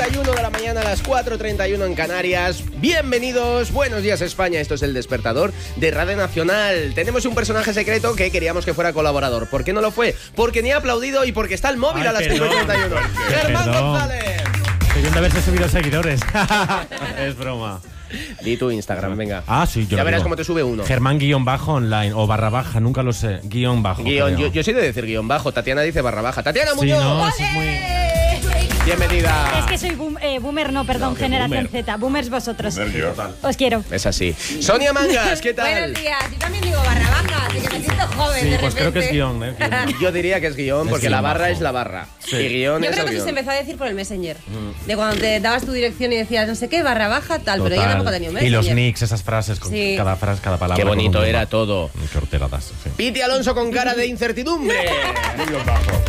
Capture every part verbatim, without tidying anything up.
y uno de la mañana a las cuatro treinta y uno en Canarias. Bienvenidos, buenos días España. Esto es El Despertador de Radio Nacional. Tenemos un personaje secreto que queríamos que fuera colaborador. ¿Por qué no lo fue? Porque ni ha aplaudido y porque está el móvil. Ay, a las cinco treinta y uno. Germán perdón. González. Deberían de haberse subido seguidores. Es broma. Di tu Instagram, venga. Ah, sí, yo Ya lo verás digo. cómo te sube uno. Germán guión bajo online o barra baja, nunca lo sé. Guión bajo. Guión, creo. yo, yo soy de decir guión bajo. Tatiana dice barra baja. Tatiana Sí, Muñoz. no, eso es muy... Bienvenida. Es que soy boom, eh, boomer, no, perdón, No, que generación boomer. Z. Boomers vosotros. Boomer yo. Os quiero. Es así. Sonia Mangas, ¿qué tal? Buenos días, yo también digo barra baja, así que me siento joven Sí, de pues creo que es repente. guión, ¿eh? Guión. Yo diría que es guión, Es porque guión la barra bajo. es la barra. Sí. Y guión Yo es creo el que eso guión. se empezó a decir por el Messenger. De cuando te dabas tu dirección y decías no sé qué, barra baja, tal, pero yo Total. tampoco tenía un Y Messenger. los nicks, esas frases, con Sí. cada frase, cada palabra. Qué con un bonito guión era bajo. todo. Qué horteradas, sí. Piti Alonso con cara de incertidumbre. Guión bajo.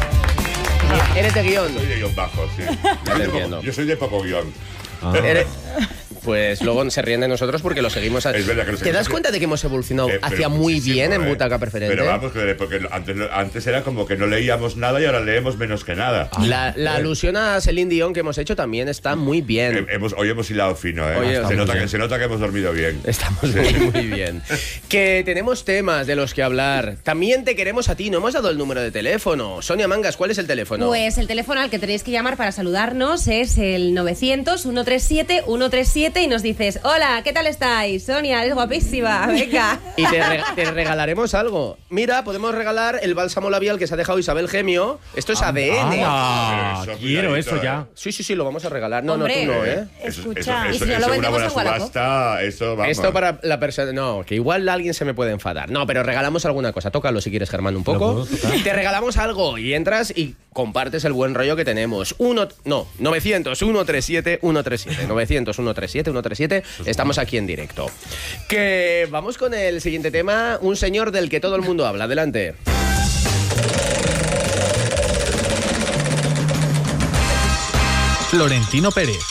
Eres de guión. Soy de guión bajo, sí. Ya te entiendo. Yo soy de poco guión. Ah. Eres- Pues luego se ríen de nosotros porque lo seguimos. A... Es verdad que lo ¿Te seguimos. das cuenta de que hemos evolucionado Eh, pero hacia muy muchísimo, bien en eh. Butaca Preferente? Pero vamos, que- porque antes, antes era como que no leíamos nada y ahora leemos menos que nada. La, la Eh, alusión a Celine Dion que hemos hecho también está muy bien. eh, hemos, hoy hemos hilado fino, ¿eh? Oye, se, está nota muy que, bien. se nota que hemos dormido bien. Estamos muy, muy bien. Que tenemos temas de los que hablar. También te queremos a ti. No hemos dado el número de teléfono. Sonia Mangas, ¿cuál es el teléfono? Pues el teléfono al que tenéis que llamar para saludarnos es el novecientos, ciento treinta y siete, ciento treinta y siete y nos dices, hola, ¿qué tal estáis? Sonia, eres guapísima, venga. Y te, re- te regalaremos algo. Mira, podemos regalar el bálsamo labial que se ha dejado Isabel Gemio. Esto es A D N. Ah, Pero eso, quiero cuidadito, eso ya. Sí, sí, sí, lo vamos a regalar. No, Hombre. no, tú no, ¿eh? Eso, Escucha. eso, ¿Y eso, si no eso lo es una vendemos buena en Wallapop? subasta. Eso, vamos. Esto para la persona... No, que igual alguien se me puede enfadar. No, pero regalamos alguna cosa. Tócalo si quieres, Germán, un poco. ¿Lo puedo tocar? Te regalamos algo y entras y compartes el buen rollo que tenemos. Uno... No, novecientos, ciento treinta y siete, ciento treinta y siete. novecientos, ciento treinta y siete, ciento treinta y siete. Estamos aquí en directo. Que vamos con el siguiente tema. Un señor del que todo el mundo habla. Adelante. Florentino Pérez,